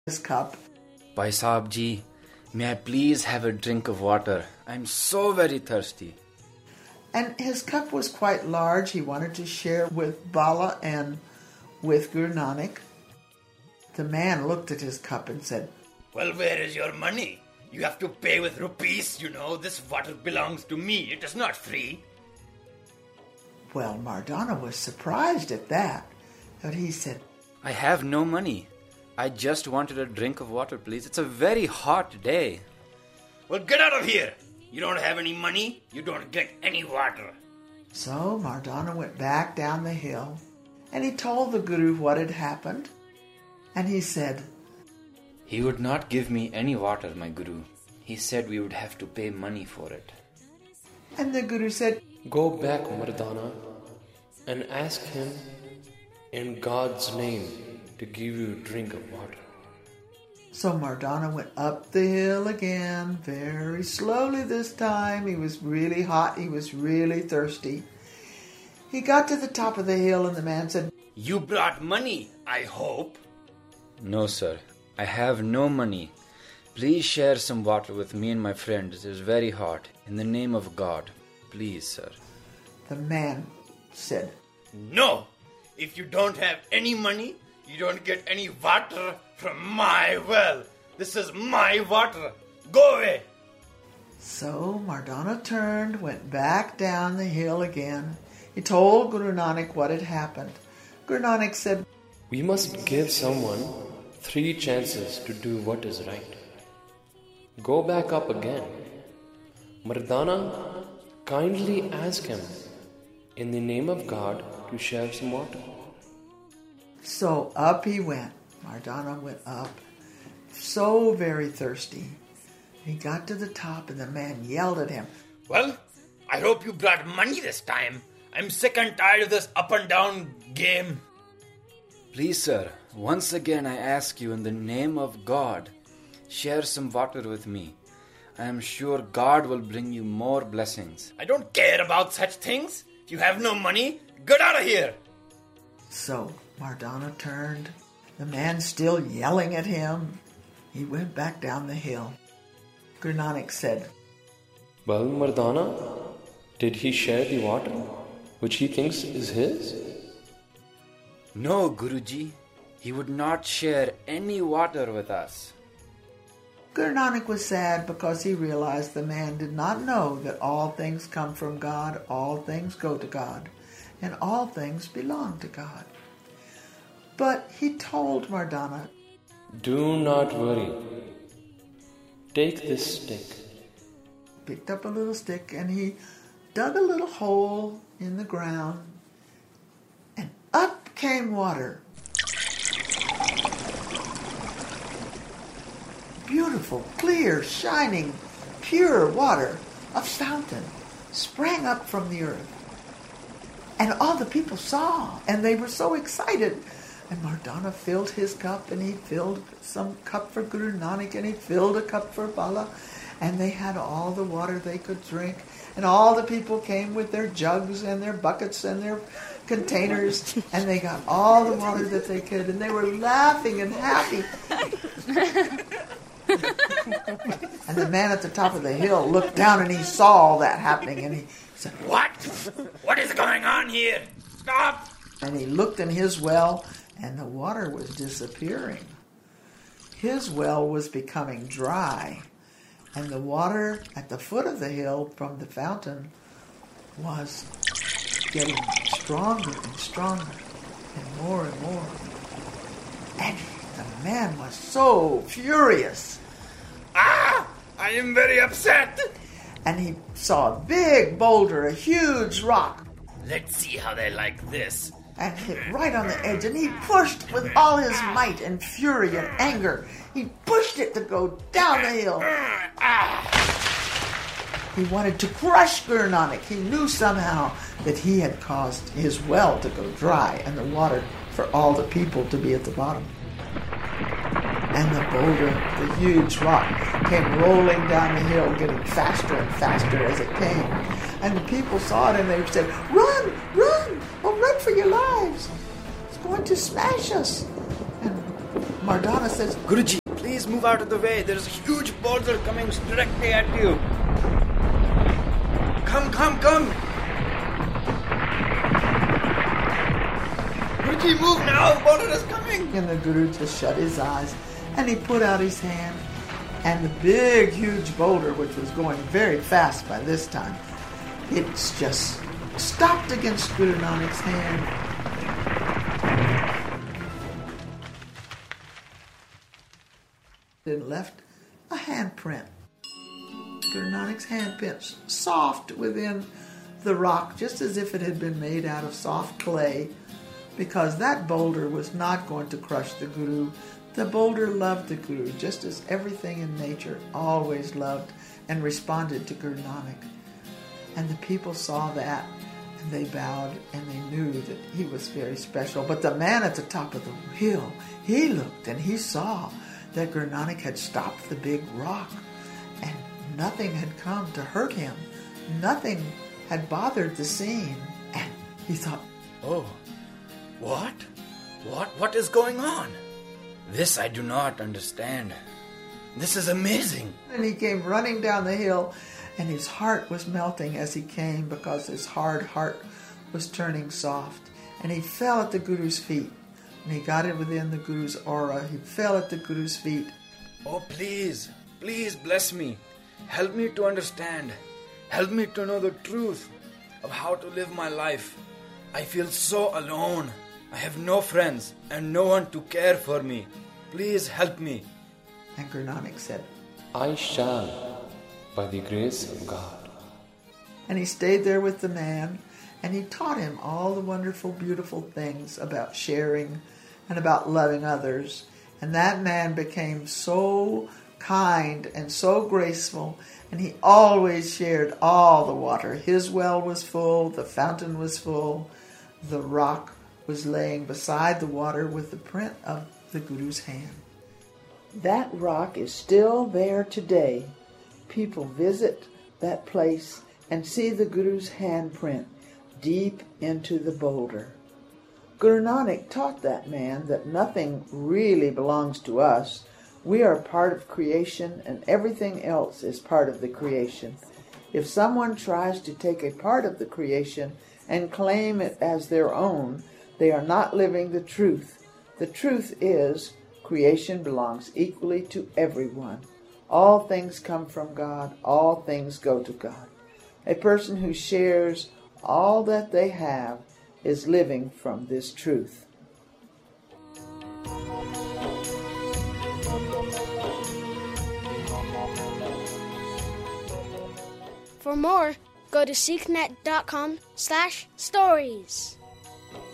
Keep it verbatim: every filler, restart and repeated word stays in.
his cup. Bhai Sahib ji, may I please have a drink of water? I'm so very thirsty. And his cup was quite large. He wanted to share with Bala and with Guru Nanak. The man looked at his cup and said, "Well, where is your money? You have to pay with rupees, you know. This water belongs to me. It is not free." Well, Mardana was surprised at that. But he said, I have no money. I just wanted a drink of water, please. It's a very hot day. Well, get out of here. You don't have any money. You don't get any water. So Mardana went back down the hill and he told the Guru what had happened. And he said, He would not give me any water, my Guru. He said we would have to pay money for it. And the Guru said, Go back, Mardana, and ask him in God's name to give you a drink of water. So Mardana went up the hill again, very slowly this time. He was really hot. He was really thirsty. He got to the top of the hill and the man said, You brought money, I hope. No, sir. I have no money. Please share some water with me and my friends. It is very hot. In the name of God. Please, sir. The man said, No. If you don't have any money, you don't get any water from my well. This is my water. Go away. So Mardana turned, went back down the hill again. He told Guru Nanak what had happened. Guru Nanak said, We must give someone three chances to do what is right. Go back up again. Mardana, kindly ask him in the name of God to share some water. So up he went. Mardana went up, so very thirsty. He got to the top and the man yelled at him, Well, I hope you brought money this time. I'm sick and tired of this up and down game. Please, sir, once again I ask you in the name of God, share some water with me. I am sure God will bring you more blessings. I don't care about such things. If you have no money, get out of here. So Mardana turned. The man still yelling at him. He went back down the hill. Guru Nanak said, Well, Mardana, did he share the water which he thinks is his? No, Guruji. He would not share any water with us. Guru Nanak was sad because he realized the man did not know that all things come from God, all things go to God, and all things belong to God. But he told Mardana, Do not worry. Take this stick. Picked up a little stick and he dug a little hole in the ground and up came water. Beautiful, clear, shining, pure water, a fountain, sprang up from the earth. And all the people saw, and they were so excited. And Mardana filled his cup, and he filled some cup for Guru Nanak, and he filled a cup for Bala. And they had all the water they could drink. And all the people came with their jugs and their buckets and their containers, and they got all the water that they could, and they were laughing and happy. And the man at the top of the hill looked down and he saw all that happening, and he said, What? What is going on here? Stop! And he looked in his well, and the water was disappearing. His well was becoming dry, and the water at the foot of the hill from the fountain was getting stronger and stronger and more and more. And the man was so furious. Ah! I am very upset. And he saw a big boulder, a huge rock, Let's see how they like this. and hit right on the edge. And he pushed with all his might and fury and anger. He pushed it to go down the hill. He wanted to crush Guru Nanak. He knew somehow that he had caused his well to go dry and the water for all the people to be at the bottom. And the boulder, the huge rock, came rolling down the hill, getting faster and faster as it came. And the people saw it and they said, Run! Run! Oh, run for your lives! It's going to smash us! And Mardana says, Guruji, please move out of the way. There's a huge boulder coming directly at you. Come, come, come. Guruji, move now. The boulder is coming. and the Guru just shut his eyes, and he put out his hand, and the big, huge boulder, which was going very fast by this time, it's just stopped against Guru Nanak's hand. It left a handprint. Guru Nanak's handprint, soft within the rock, just as if it had been made out of soft clay, because that boulder was not going to crush the Guru. The boulder loved the Guru, just as everything in nature always loved and responded to Guru Nanak. And the people saw that, and they bowed, and they knew that he was very special. But the man at the top of the hill, he looked, and he saw that Guru Nanak had stopped the big rock, and nothing had come to hurt him. Nothing had bothered the scene. And he thought, Oh, what? What? What is going on? This I do not understand. This is amazing. and he came running down the hill, and his heart was melting as he came, because his hard heart was turning soft. And he fell at the Guru's feet. And he got it within the Guru's aura. He fell at the Guru's feet. Oh, please, please bless me. Help me to understand. Help me to know the truth of how to live my life. I feel so alone. I have no friends and no one to care for me. Please help me. And Guru Nanak said, I shall, by the grace of God. and he stayed there with the man, and he taught him all the wonderful, beautiful things about sharing and about loving others. And that man became so kind and so graceful, and he always shared all the water. His well was full, the fountain was full, the rock was laying beside the water with the print of the Guru's hand. That rock is still there today. People visit that place and see the Guru's handprint deep into the boulder. Guru Nanak taught that man that nothing really belongs to us. We are part of creation, and everything else is part of the creation. If someone tries to take a part of the creation and claim it as their own, they are not living the truth. The truth is, creation belongs equally to everyone. All things come from God. All things go to God. A person who shares all that they have is living from this truth. For more, go to seeknet dot com slash stories.